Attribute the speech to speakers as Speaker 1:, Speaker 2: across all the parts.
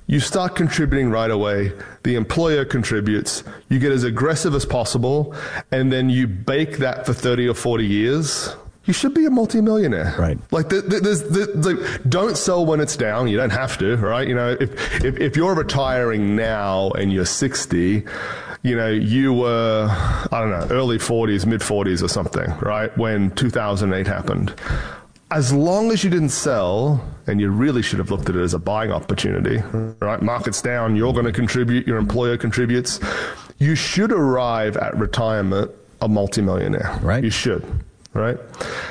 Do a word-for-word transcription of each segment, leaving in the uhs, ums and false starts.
Speaker 1: You start contributing right away. The employer contributes. You get as aggressive as possible, and then you bake that for thirty or forty years. You should be a multimillionaire.
Speaker 2: Right.
Speaker 1: Like, the, the, there's, the, the, don't sell when it's down. You don't have to, right? You know, if, if, if you're retiring now and you're sixty, you know, you were, I don't know, early forties, mid forties or something, right? When two thousand eight happened. As long as you didn't sell, and you really should have looked at it as a buying opportunity, right? Market's down, you're going to contribute, your employer contributes. You should arrive at retirement a multimillionaire.
Speaker 2: Right.
Speaker 1: You should. Right?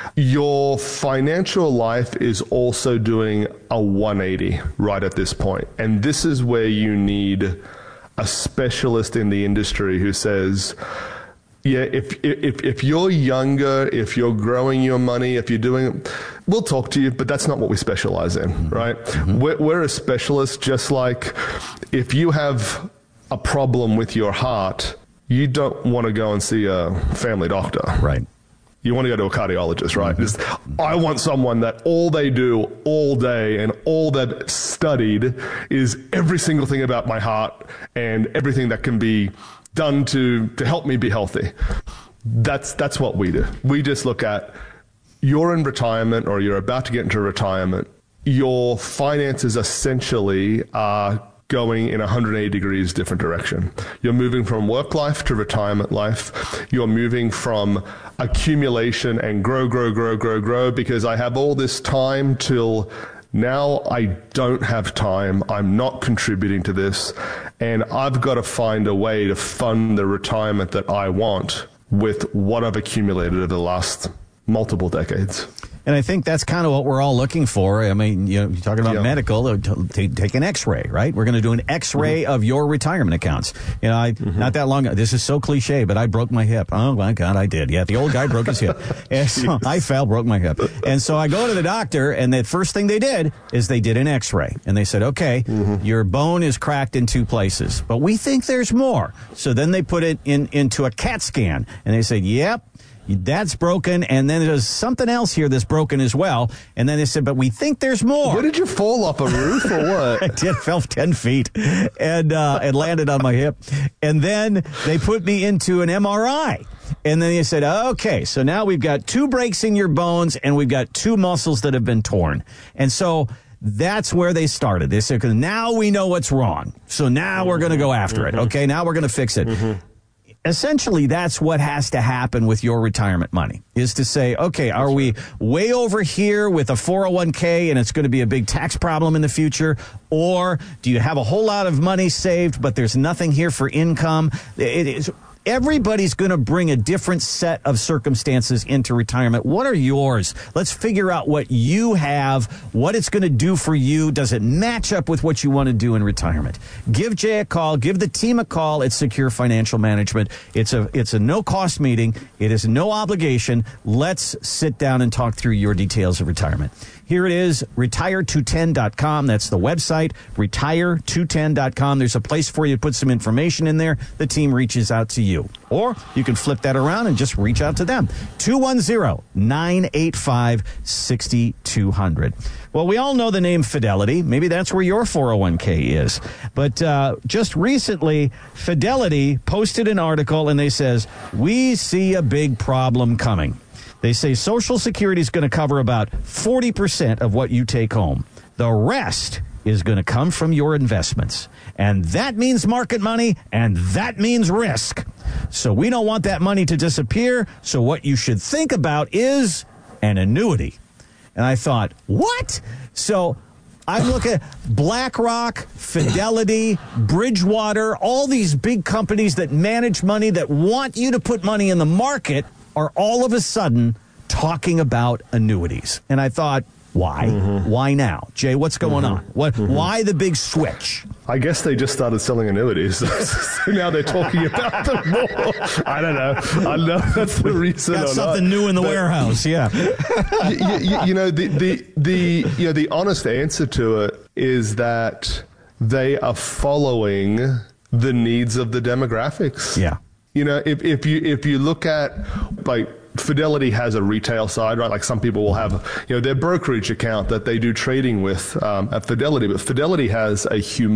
Speaker 1: Your financial life is also doing a one eighty right at this point. And this is where you need a specialist in the industry who says, yeah, if, if, if you're younger, if you're growing your money, if you're doing, we'll talk to you, but that's not what we specialize in, right? Mm-hmm. We're, we're a specialist, just like if you have a problem with your heart, you don't want to go and see a family doctor.
Speaker 2: Right.
Speaker 1: You want to go to a cardiologist, right? Just, I want someone that all they do all day and all they've studied is every single thing about my heart and everything that can be done to, to help me be healthy. That's, that's what we do. We just look at, you're in retirement or you're about to get into retirement. Your finances essentially are going in one hundred eighty degrees different direction. You're moving from work life to retirement life. You're moving from accumulation and grow, grow, grow, grow, grow, because I have all this time till now I don't have time. I'm not contributing to this. And I've got to find a way to fund the retirement that I want with what I've accumulated over the last multiple decades.
Speaker 2: And I think that's kind of what we're all looking for. I mean, you know, you're talking about
Speaker 1: yeah.
Speaker 2: medical, t- take an x-ray, right? We're going to do an x-ray mm-hmm. of your retirement accounts. You know, I, mm-hmm. not that long ago, this is so cliche, but I broke my hip. Oh, my God, I did. Yeah, the old guy broke his hip. And so I fell, broke my hip. And so I go to the doctor, and the first thing they did is they did an x-ray. And they said, okay, mm-hmm. your bone is cracked in two places, but we think there's more. So then they put it in into a CAT scan, and they said, yep. That's broken, and then there's something else here that's broken as well. And then they said, but we think there's more.
Speaker 1: Where did you fall off a roof or what?
Speaker 2: I did, fell ten feet and uh, and landed on my hip. And then they put me into an M R I. And then they said, okay, so now we've got two breaks in your bones, and we've got two muscles that have been torn. And so that's where they started. They said, now we know what's wrong. So now we're going to go after mm-hmm. it. Okay, now we're going to fix it. Mm-hmm. Essentially, that's what has to happen with your retirement money, is to say, okay, are we way over here with a four oh one k and it's going to be a big tax problem in the future? Or do you have a whole lot of money saved, but there's nothing here for income? It is. Everybody's going to bring a different set of circumstances into retirement. What are yours? Let's figure out what you have, what it's going to do for you. Does it match up with what you want to do in retirement? Give Jay a call. Give the team a call at Secure Financial Management. It's a it's a no-cost meeting. It is no obligation. Let's sit down and talk through your details of retirement. Here it is, retire two ten dot com. That's the website, retire two ten dot com. There's a place for you to put some information in there. The team reaches out to you. Or you can flip that around and just reach out to them. two one zero, nine eight five, six two zero zero. Well, we all know the name Fidelity. Maybe that's where your four oh one k is. But uh, just recently, Fidelity posted an article, and they says, we see a big problem coming. They say Social Security is going to cover about forty percent of what you take home. The rest is going to come from your investments. And that means market money, and that means risk. So we don't want that money to disappear. So what you should think about is an annuity. And I thought, what? So I look at BlackRock, Fidelity, Bridgewater, all these big companies that manage money, that want you to put money in the market, are all of a sudden talking about annuities. And I thought, why? Mm-hmm. Why now? Jay, what's going mm-hmm. on? What? Mm-hmm. Why the big switch?
Speaker 1: I guess they just started selling annuities. So now they're talking about them more. I don't know. I don't know if that's the reason.
Speaker 2: Got
Speaker 1: or
Speaker 2: something
Speaker 1: not.
Speaker 2: new in the
Speaker 1: but,
Speaker 2: warehouse, yeah.
Speaker 1: you, you, you know, the, the, the, you know, the honest answer to it is that they are following the needs of the demographics.
Speaker 2: Yeah.
Speaker 1: You know, if, if you if you look at, like, Fidelity has a retail side, right? Like some people will have, you know, their brokerage account that they do trading with um, at Fidelity, but Fidelity has a humongous